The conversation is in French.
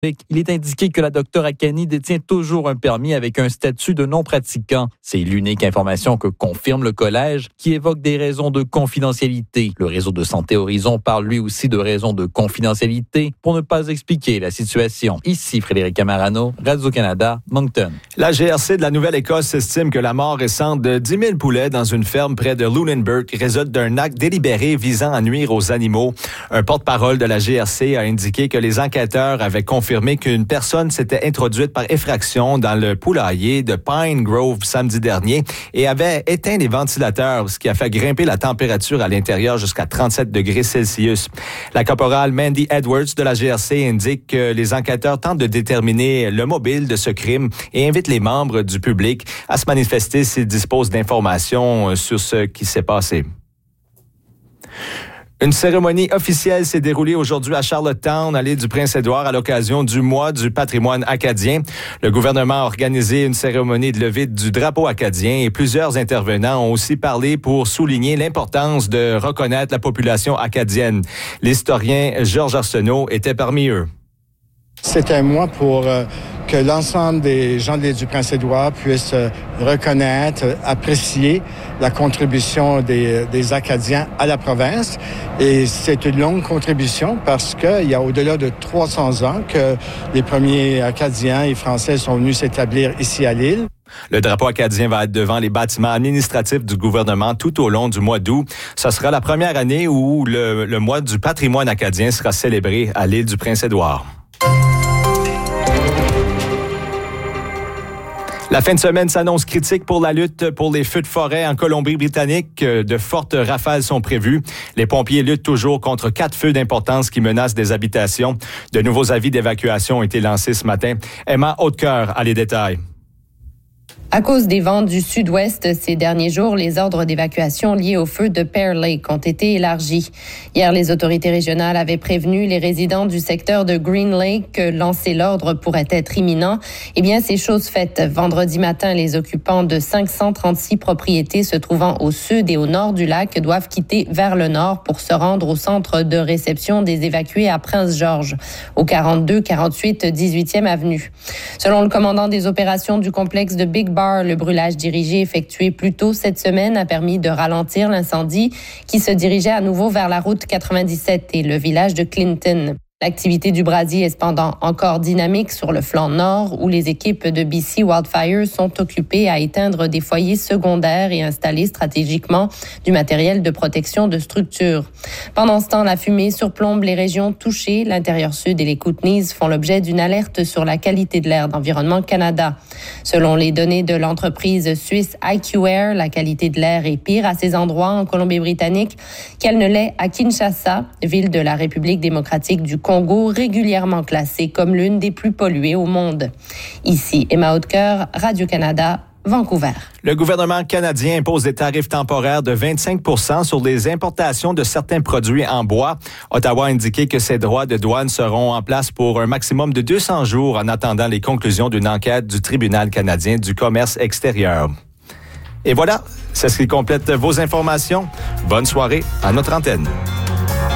Il est indiqué que la Dr Akani détient toujours un permis avec un statut de non-pratiquant. C'est l'unique information que confirme le collège qui évoque des raisons de confidentialité. Le réseau de santé Horizon parle lui aussi de raisons de confidentialité pour ne pas expliquer la situation. Ici Frédéric Camarano, Radio-Canada, Moncton. La GRC de la Nouvelle-Écosse estime que la mort récente de 10 000 poulets dans une ferme près de Lunenburg résulte d'un acte délibéré visant à nuire aux animaux. Un porte-parole de la GRC a indiqué que les enquêteurs avaient confirmé qu'une personne s'était introduite par effraction dans le poulailler de Pine Grove samedi dernier et avait éteint les ventilateurs, ce qui a fait grimper la température à l'intérieur jusqu'à 37 degrés Celsius. La caporale Mandy Edwards de la GRC indique que les enquêteurs tentent de déterminer le mobile de ce crime et invitent les membres du public à se manifester s'ils disposent d'informations sur ce qui s'est passé. Une cérémonie officielle s'est déroulée aujourd'hui à Charlottetown, à l'île du Prince-Édouard, à l'occasion du mois du patrimoine acadien. Le gouvernement a organisé une cérémonie de levée du drapeau acadien et plusieurs intervenants ont aussi parlé pour souligner l'importance de reconnaître la population acadienne. L'historien Georges Arsenault était parmi eux. C'est un mois pour que l'ensemble des gens de l'île du Prince-Édouard puissent reconnaître, apprécier la contribution des Acadiens à la province. Et c'est une longue contribution parce qu'il y a au-delà de 300 ans que les premiers Acadiens et Français sont venus s'établir ici à l'île. Le drapeau acadien va être devant les bâtiments administratifs du gouvernement tout au long du mois d'août. Ce sera la première année où le mois du patrimoine acadien sera célébré à l'île du Prince-Édouard. La fin de semaine s'annonce critique pour la lutte pour les feux de forêt en Colombie-Britannique. De fortes rafales sont prévues. Les pompiers luttent toujours contre 4 feux d'importance qui menacent des habitations. De nouveaux avis d'évacuation ont été lancés ce matin. Emma Hautecoeur a les détails. À cause des vents du sud-ouest ces derniers jours, les ordres d'évacuation liés au feu de Pear Lake ont été élargis. Hier, les autorités régionales avaient prévenu les résidents du secteur de Green Lake que lancer l'ordre pourrait être imminent. Eh bien, c'est chose faite. Vendredi matin, les occupants de 536 propriétés se trouvant au sud et au nord du lac doivent quitter vers le nord pour se rendre au centre de réception des évacués à Prince-Georges, au 42, 48, 18e avenue. Selon le commandant des opérations du complexe de Big Bar, le brûlage dirigé effectué plus tôt cette semaine a permis de ralentir l'incendie qui se dirigeait à nouveau vers la route 97 et le village de Clinton. L'activité du brasier est cependant encore dynamique sur le flanc nord où les équipes de BC Wildfire sont occupées à éteindre des foyers secondaires et installer stratégiquement du matériel de protection de structures. Pendant ce temps, la fumée surplombe les régions touchées. L'intérieur sud et les Kootenays font l'objet d'une alerte sur la qualité de l'air d'Environnement Canada. Selon les données de l'entreprise suisse IQAir, la qualité de l'air est pire à ces endroits en Colombie-Britannique qu'elle ne l'est à Kinshasa, ville de la République démocratique du Congo, régulièrement classée comme l'une des plus polluées au monde. Ici, Emma Hautecoeur, Radio-Canada, Vancouver. Le gouvernement canadien impose des tarifs temporaires de 25 % sur les importations de certains produits en bois. Ottawa a indiqué que ces droits de douane seront en place pour un maximum de 200 jours en attendant les conclusions d'une enquête du Tribunal canadien du commerce extérieur. Et voilà, c'est ce qui complète vos informations. Bonne soirée à notre antenne.